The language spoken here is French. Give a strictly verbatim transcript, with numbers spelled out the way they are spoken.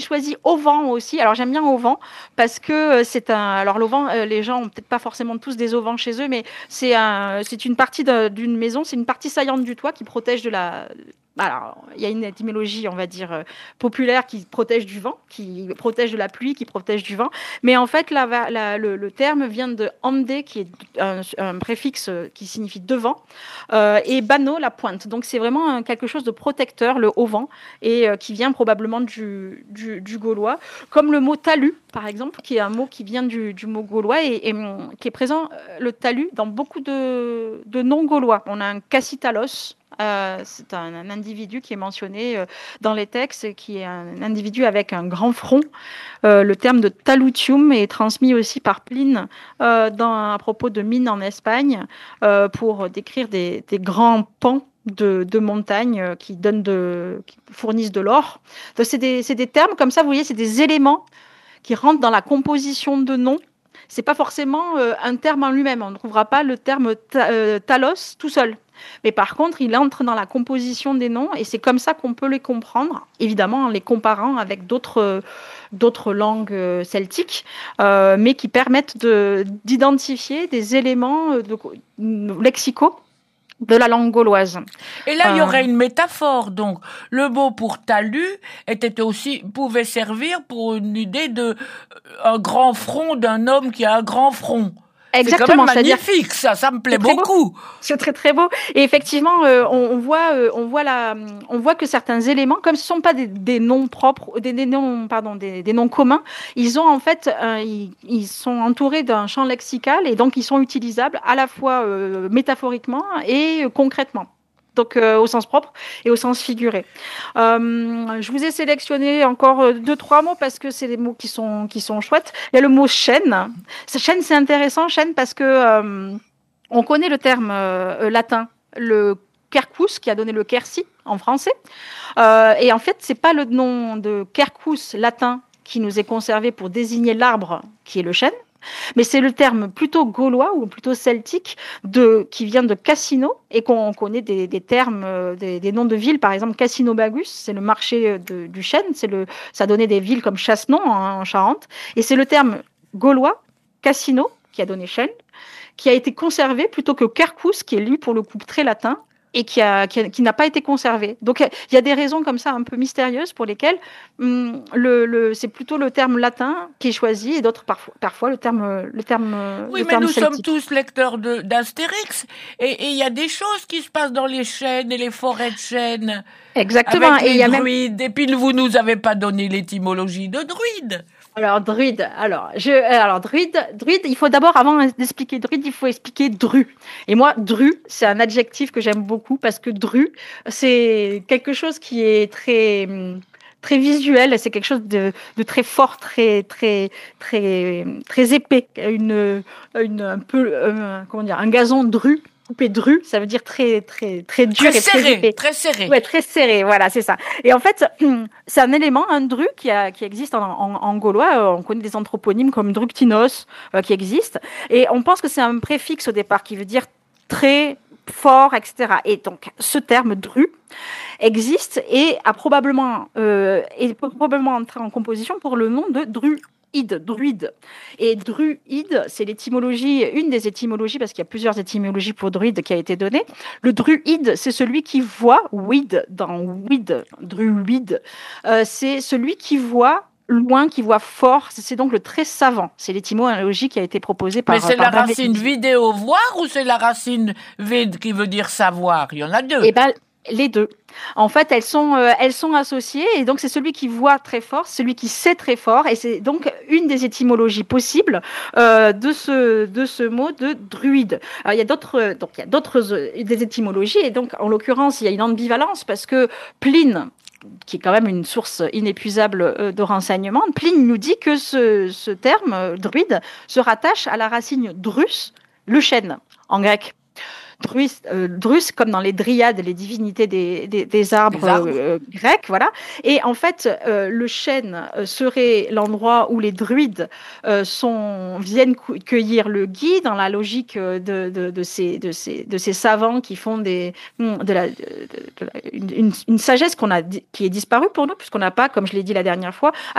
choisi auvent aussi. Alors j'aime bien auvent parce que c'est un. Alors l'auvent, euh, les gens ont peut-être pas forcément tous des auvents chez eux, mais c'est un, c'est une partie de- d'une maison, c'est une partie saillante du toit qui protège de la. Alors, il y a une étymologie, on va dire, euh, populaire qui protège du vent, qui protège de la pluie, qui protège du vent. Mais en fait, la, la, le, le terme vient de ande, qui est un, un préfixe qui signifie devant, euh, et bano, la pointe. Donc, c'est vraiment un, quelque chose de protecteur, le auvent, et euh, qui vient probablement du, du, du gaulois. Comme le mot talus, par exemple, qui est un mot qui vient du, du mot gaulois et, et qui est présent, le talus, dans beaucoup de, de noms gaulois. On a un cassitalos. Euh, c'est un, un individu qui est mentionné euh, dans les textes, qui est un individu avec un grand front. Euh, le terme de talutium est transmis aussi par Pline euh, dans, à propos de mines en Espagne euh, pour décrire des, des grands pans de, de montagnes euh, qui, donnent de, qui fournissent de l'or. Donc, c'est des, c'est des termes comme ça, vous voyez, c'est des éléments qui rentrent dans la composition de noms. C'est pas forcément euh, un terme en lui-même. On ne trouvera pas le terme ta, euh, talos tout seul. Mais par contre, il entre dans la composition des noms et c'est comme ça qu'on peut les comprendre, évidemment en les comparant avec d'autres, euh, d'autres langues euh, celtiques, euh, mais qui permettent de, d'identifier des éléments de, de, lexicaux de la langue gauloise. Et là, il y aurait une métaphore, donc. Le mot pour talus était aussi, pouvait servir pour une idée de, un grand front d'un homme qui a un grand front. Exactement, c'est quand même magnifique, ça, ça me plaît beaucoup. C'est très très beau. Et effectivement, euh, on, on voit, euh, on voit la, on voit que certains éléments, comme ce sont pas des, des noms propres, des, des noms, pardon, des, des noms communs, ils ont en fait, euh, ils, ils sont entourés d'un champ lexical et donc ils sont utilisables à la fois euh, métaphoriquement et euh, concrètement. Donc euh, au sens propre et au sens figuré. Euh, je vous ai sélectionné encore deux trois mots parce que c'est des mots qui sont qui sont chouettes. Il y a le mot chêne. Ce chêne, c'est intéressant, chêne, parce que euh, on connaît le terme euh, latin, le quercus, qui a donné le quercy en français. Euh, et en fait, c'est pas le nom de quercus latin qui nous est conservé pour désigner l'arbre qui est le chêne. Mais c'est le terme plutôt gaulois ou plutôt celtique de, qui vient de Cassino et qu'on connaît des, des termes, des, des noms de villes, par exemple Cassinobagus, c'est le marché de, du chêne, c'est le, ça donnait des villes comme Chassenon en, en Charente, et c'est le terme gaulois, Cassino, qui a donné chêne, qui a été conservé plutôt que quercus, qui est lui pour le coup très latin, et qui, a, qui, a, qui n'a pas été conservé. Donc il y a des raisons comme ça un peu mystérieuses pour lesquelles hum, le, le, c'est plutôt le terme latin qui est choisi et d'autres parfois, parfois le terme le terme Oui, le mais terme nous celtique. sommes tous lecteurs de, d'Astérix et il y a des choses qui se passent dans les chênes et les forêts de chênes. Exactement. Avec les et y a druides. Même... Et puis vous nous avez pas donné l'étymologie de druide. Alors druide, alors je, alors druide, druide, il faut d'abord avant d'expliquer druide, il faut expliquer dru. Et moi, dru, c'est un adjectif que j'aime beaucoup parce que dru, c'est quelque chose qui est très très visuel, c'est quelque chose de, de très fort, très très très très épais, une une un peu euh, comment dire, un gazon dru. Coupé dru, ça veut dire très très très dur très et serré, très épais. Très serré. Ouais, très serré, voilà, c'est ça. Et en fait, c'est un élément, un dru qui, a, qui existe en, en, en gaulois. On connaît des anthroponymes comme dructinos euh, qui existent. Et on pense que c'est un préfixe au départ qui veut dire très fort, et cetera. Et donc, ce terme dru existe et a probablement, euh, est probablement entré en composition pour le nom de dru. Druide. Et druide, c'est l'étymologie, une des étymologies, parce qu'il y a plusieurs étymologies pour druide qui a été donnée. Le druide, c'est celui qui voit, weed, dans weed, druide, euh, c'est celui qui voit loin, qui voit fort, c'est donc le très savant. C'est l'étymologie qui a été proposée par... Mais c'est par la racine vidéo voir ou c'est la racine vide qui veut dire savoir? Il y en a deux. Eh ben, les deux. En fait, elles sont, euh, elles sont associées et donc c'est celui qui voit très fort, celui qui sait très fort et c'est donc une des étymologies possibles euh, de ce de ce mot de druide. Alors, il y a d'autres donc il y a d'autres euh, des étymologies et donc en l'occurrence il y a une ambivalence parce que Pline, qui est quand même une source inépuisable de renseignements, Pline nous dit que ce, ce terme druide se rattache à la racine drus, le chêne en grec. Drus, euh, drus, comme dans les dryades, les divinités des, des, des arbres, arbres. Euh, grecs, voilà. Et en fait, euh, le chêne serait l'endroit où les druides euh, sont, viennent cueillir le gui dans la logique de, de, de, ces, de, ces, de ces savants qui font des, de la, de, de la, une, une sagesse qu'on a, qui est disparue pour nous, puisqu'on n'a pas, comme je l'ai dit la dernière fois,